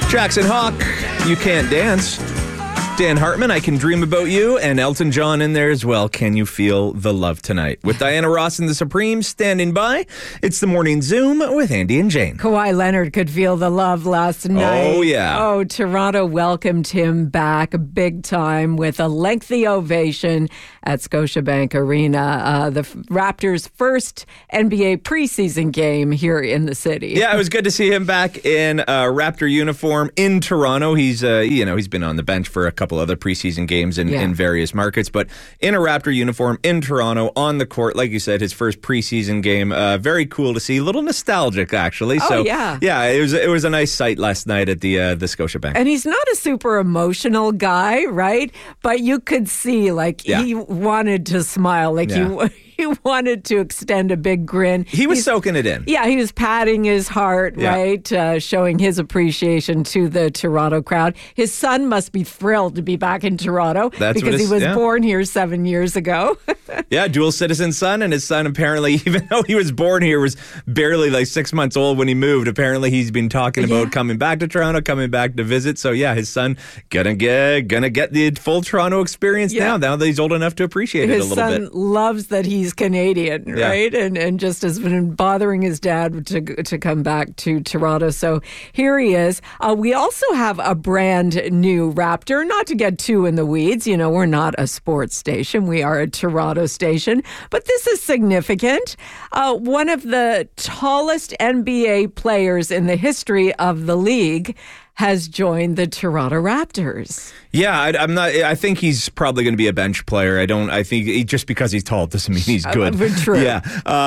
Jackson Hawk, You Can't Dance. Dan Hartman, I Can Dream About You, and Elton John in there as well. Can You Feel the Love Tonight? With Diana Ross and the Supremes standing by, it's the Morning Zoom with Andy and Jane. Kawhi Leonard could feel the love last night. Oh, yeah. Oh, Toronto welcomed him back big time with a lengthy ovation at Scotiabank Arena. The Raptors' first NBA preseason game here in the city. Yeah, it was good to see him back in a Raptor uniform in Toronto. He's been on the bench for a couple other preseason games in various markets, but in a Raptor uniform in Toronto on the court, like you said, his first preseason game. Very cool to see. A little nostalgic, actually. Oh, so yeah. Yeah, it was a nice sight last night at the Scotiabank. And he's not a super emotional guy, right? But you could see, he wanted to smile, he wanted to extend a big grin. He's soaking it in. Yeah, he was patting his heart, right? Showing his appreciation to the Toronto crowd. His son must be thrilled to be back in Toronto because he was born here 7 years ago. Yeah, dual citizen son, and his son apparently, even though he was born here, was barely 6 months old when he moved. Apparently, he's been talking about coming back to Toronto, coming back to visit. So yeah, his son gonna get the full Toronto experience now that he's old enough to appreciate it a little bit. His son loves that he's Canadian, right? And just has been bothering his dad to come back to Toronto. So here he is. We also have a brand new Raptor, not to get too in the weeds. You know, we're not a sports station. We are a Toronto station. But this is significant. One of the tallest NBA players in the history of the league has joined the Toronto Raptors. Yeah, I think he's probably going to be a bench player. I think just because he's tall doesn't mean he's good. True. Yeah.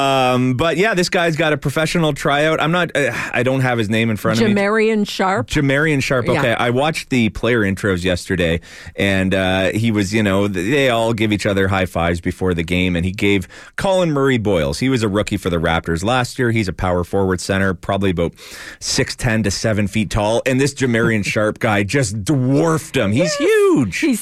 But yeah, this guy's got a professional tryout. I don't have his name in front of me. Jamarian Sharp. Okay. I watched the player intros yesterday, and he was, they all give each other high fives before the game, and he gave Colin Murray Boyles. He was a rookie for the Raptors last year. He's a power forward center, probably about 6'10" to 7 feet tall. And this Jamarian Sharp guy just dwarfed him. He's huge. He's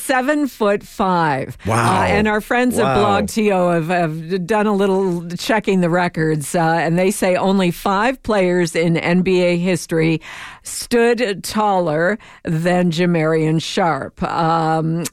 7'5". Wow. And our friends at BlogTO have done a little checking the records, and they say only 5 players in NBA history stood taller than Jamarian Sharp. And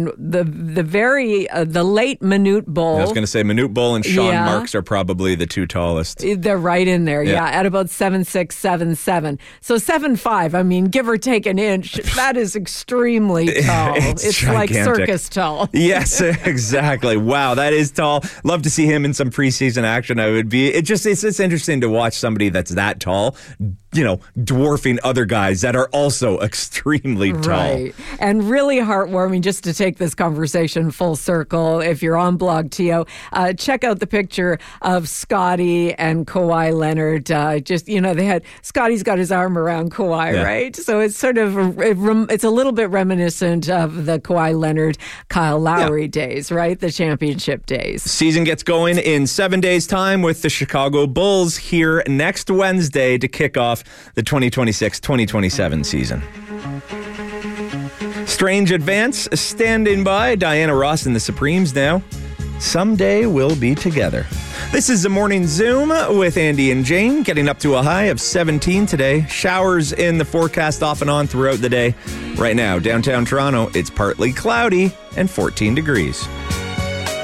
the late Manute Bol. I was going to say Manute Bol and Sean Marks are probably the two tallest. They're right in there, at about 7'6", 7'7". So 7'5", I mean, give or take an inch, that is extremely tall. It's like circus tall. Yes, exactly. Wow, that is tall. Love to see him in some preseason action. It's interesting to watch somebody that's that tall, dwarfing other guys that are also extremely tall. Right. And really heartwarming, just to take this conversation full circle. If you're on BlogTO, check out the picture of Scotty and Kawhi Leonard. Scotty's got his arm around Kawhi, right? So it's sort of, it's a little bit reminiscent of the Kawhi Leonard, Kyle Lowry days, right? The championship days. Season gets going in 7 days' time with the Chicago Bulls here next Wednesday to kick off the 2026-2027 season. Strange Advance standing by. Diana Ross and the Supremes now. Someday we'll be together. This is the Morning Zoom with Andy and Jane, getting up to a high of 17 today. Showers in the forecast off and on throughout the day. Right now, downtown Toronto, it's partly cloudy and 14 degrees.